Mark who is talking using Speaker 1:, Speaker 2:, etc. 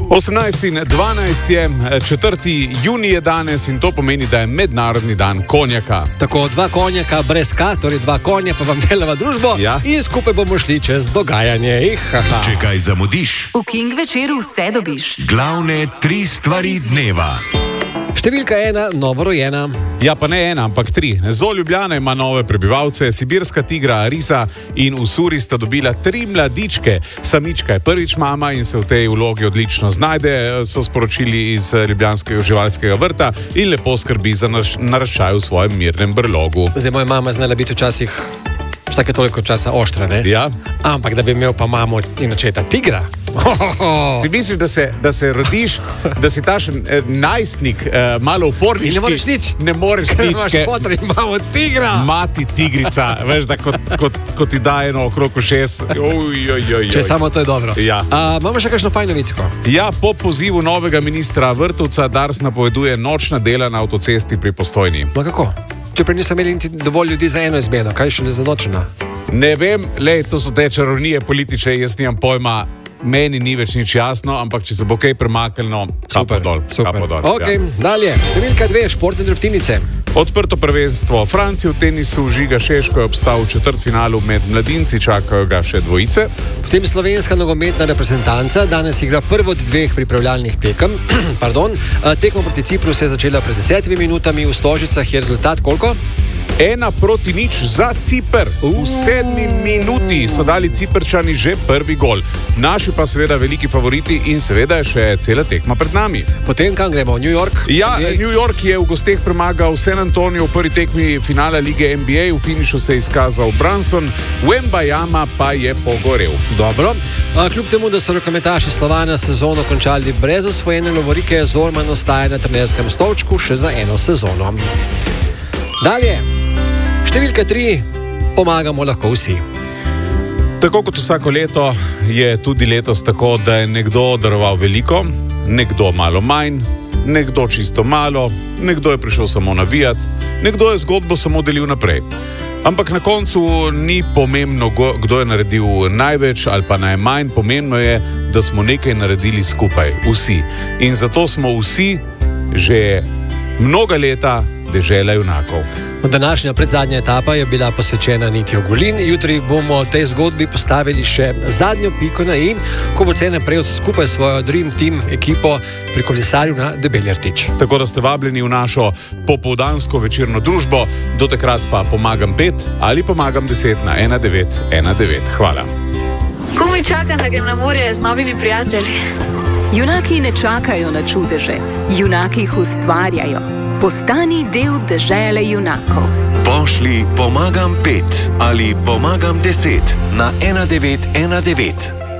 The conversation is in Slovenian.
Speaker 1: 18. in 12. je 4. junij je danes in to pomeni, da je mednarodni dan konjaka.
Speaker 2: Tako, 2 konjaka brez K, torej 2 konja pa vam delava družbo in skupaj bomo šli čez dogajanje.
Speaker 3: Če kaj zamudiš,
Speaker 4: v King večeru vse dobiš.
Speaker 3: Glavne 3 stvari dneva.
Speaker 2: Številka 1, novorojena.
Speaker 1: Ja, pa ne 1, ampak 3. Zoo Ljubljana ima nove prebivalce, sibirska tigra Arisa in Usuri sta dobila 3 mladičke. Samička je prvič mama in se v tej vlogi odlično znajde, so sporočili iz ljubljanskega živalskega vrta in lepo skrbi za naraščaj v svojem mirnem brlogu.
Speaker 2: Zdaj, moja mama znala biti včasih vsake toliko časa oštra, ne?
Speaker 1: Ja.
Speaker 2: Ampak da bi imel pa mamo in očeta tigra.
Speaker 1: Si misliš, da se rodiš, da si taš najstnik, malo uporniški?
Speaker 2: In ne moreš nič.
Speaker 1: Ne moreš nič.
Speaker 2: Imaš potreb, imamo tigra.
Speaker 1: Mati tigrica, veš, da kot ti da eno okrog ušes.
Speaker 2: Če samo to je dobro.
Speaker 1: Ja.
Speaker 2: Imamo še kakšno fajno viciko?
Speaker 1: Ja, po pozivu novega ministra Vrtovca Dars napoveduje nočna dela na avtocesti pri Postojni.
Speaker 2: Ma kako? Čeprav niso imeli niti dovolj ljudi za eno izmeno, kaj šele za nočna?
Speaker 1: Ne vem, to so te čarovnije politične, jaz nimam pojma. Meni ni več nič jasno, ampak če se bo kaj premaknilo, kapo dol.
Speaker 2: Ok, dalje. Številka 2, športne drobtinice.
Speaker 1: Odprto prvenstvo Francije v tenisu, Žiga Šeško je obstal v četrtfinalu, med mladinci čakajo ga še dvojice.
Speaker 2: Potem slovenska nogometna reprezentanca danes igra prvo od 2 pripravljalnih tekem. Tekmo proti Cipru se je začela pred 10 minutami, v Stožicah je rezultat koliko?
Speaker 1: 1-0 za Ciper. V 7 minuti so dali Ciprčani že prvi gol. Naši pa seveda veliki favoriti in seveda je še cela tekma pred nami.
Speaker 2: Potem kam gremo? New York?
Speaker 1: Ja, New York je v gosteh premagal San Antonio v prvi tekmi finala lige NBA. V finišu se je izkazal Brunson, Wembanyama pa je pogorel.
Speaker 2: Dobro. Kljub temu, da so rokometaši Slovana sezono končali brez osvojene lovorike, Zorman ostaja na trenerskem stolčku še za eno sezono. Dalje. Številka 3, pomagamo lahko vsi.
Speaker 1: Tako kot vsako leto je tudi letos tako, da je nekdo daroval veliko, nekdo malo manj, nekdo čisto malo, nekdo je prišel samo navijat, nekdo je zgodbo samo delil naprej. Ampak na koncu ni pomembno, kdo je naredil največ ali pa najmanj, pomembno je, da smo nekaj naredili skupaj, vsi. In zato smo vsi že mnoga leta dežela junakov.
Speaker 2: Današnja predzadnja etapa je bila posvečena Nitiju Ogulin. Jutri bomo tej zgodbi postavili še zadnjo piko na i, ko bo cene prejel skupaj svojo Dream Team ekipo pri kolesarju na Debeli rtič.
Speaker 1: Tako da ste vabljeni v našo popoldansko večerno družbo. Do takrat pa pomagam 5 ali pomagam 10 na 1919. Hvala.
Speaker 5: Komaj čakam, da grem na morje z novimi prijatelji.
Speaker 4: Junaki ne čakajo na čudeže, junaki jih ustvarjajo. Postani del dežele junakov.
Speaker 3: Pošli pomagam 5 ali pomagam 10 na 1919.